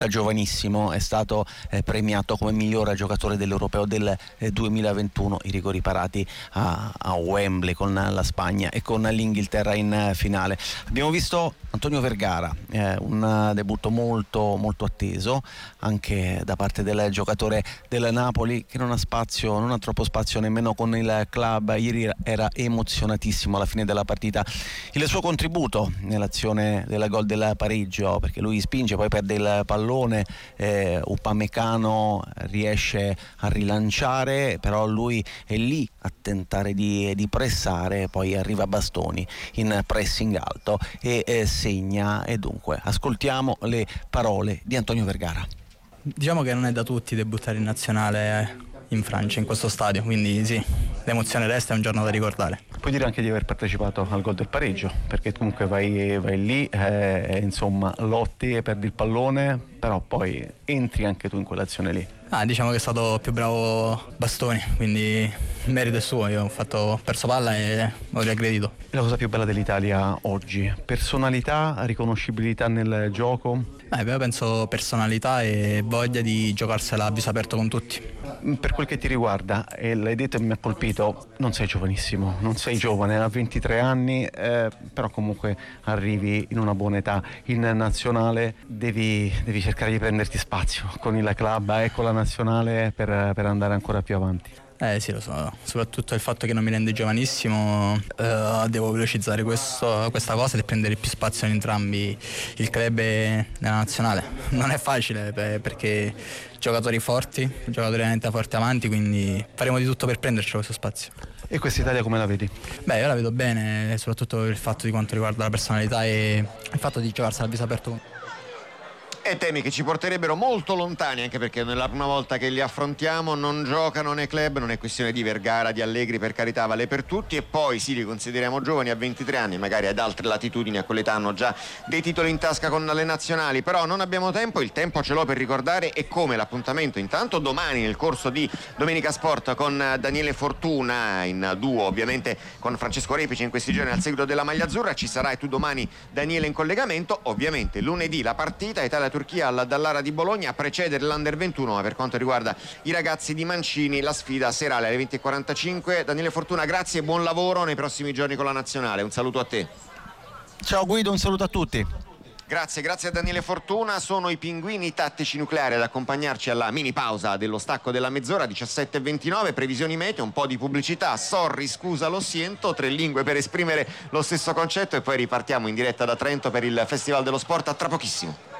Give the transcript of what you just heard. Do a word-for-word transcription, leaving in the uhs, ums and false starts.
Giovanissimo, è stato eh, premiato come miglior giocatore dell'Europeo del eh, duemilaventuno, i rigori parati a, a Wembley con la Spagna e con l'Inghilterra in eh, finale. Abbiamo visto Antonio Vergara, eh, un debutto molto molto atteso anche da parte del giocatore del Napoli, che non ha spazio, non ha troppo spazio nemmeno con il club. Ieri era emozionatissimo alla fine della partita il suo contributo nell'azione del gol del pareggio, perché lui spinge, poi perde il pallone, eh, Upamecano riesce a rilanciare, però lui è lì a tentare di, di pressare, poi arriva Bastoni in pressing alto e eh, segna. E dunque ascoltiamo le parole di Antonio Vergara. Diciamo che non è da tutti debuttare in nazionale in Francia, in questo stadio, quindi sì, l'emozione resta, è un giorno da ricordare. Puoi dire anche di aver partecipato al gol del pareggio, perché comunque vai, vai lì, eh, insomma lotti e perdi il pallone, però poi entri anche tu in quell'azione lì. Ah, diciamo che è stato più bravo Bastoni, quindi il merito è suo. Io ho fatto perso palla e ho riaggredito. La cosa più bella dell'Italia oggi? Personalità, riconoscibilità nel gioco? Beh, io penso personalità e voglia di giocarsela a viso aperto con tutti. Per quel che ti riguarda, e l'hai detto e mi ha colpito, non sei giovanissimo, non sei giovane, hai ventitré anni, eh, però comunque arrivi in una buona età. In nazionale devi, devi cercare di prenderti spazio con il club e con la nazionale per, per andare ancora più avanti. Eh sì, lo so, soprattutto il fatto che non mi rende giovanissimo, eh, devo velocizzare questo, questa cosa e prendere più spazio in entrambi il club e nella nazionale. Non è facile perché giocatori forti, giocatori veramente forti avanti, quindi faremo di tutto per prenderci questo spazio. E questa Italia come la vedi? Beh, io la vedo bene, soprattutto il fatto di quanto riguarda la personalità e il fatto di giocarsela a viso aperto. E temi che ci porterebbero molto lontani, anche perché nella prima volta che li affrontiamo non giocano nei club. Non è questione di Vergara, di Allegri, per carità, vale per tutti. E poi sì, li consideriamo giovani a ventitré anni, magari ad altre latitudini a quell'età hanno già dei titoli in tasca con le nazionali, però non abbiamo tempo. Il tempo ce l'ho per ricordare e come l'appuntamento intanto domani nel corso di Domenica Sport con Daniele Fortuna, in duo ovviamente con Francesco Repice in questi giorni al seguito della maglia azzurra. Ci sarai tu domani, Daniele, in collegamento. Ovviamente lunedì la partita Italia-Turchia alla Dallara di Bologna a precedere l'Under ventuno, ma per quanto riguarda i ragazzi di Mancini la sfida serale alle venti e quarantacinque. Daniele Fortuna, grazie e buon lavoro nei prossimi giorni con la nazionale. Un saluto a te. Ciao Guido, un saluto a tutti. Grazie, grazie a Daniele Fortuna. Sono i Pinguini Tattici Nucleari ad accompagnarci alla mini pausa dello stacco della mezz'ora. Diciassette e ventinove, previsioni meteo, un po' di pubblicità, sorry, scusa, lo siento, tre lingue per esprimere lo stesso concetto e poi ripartiamo in diretta da Trento per il Festival dello Sport. A tra pochissimo.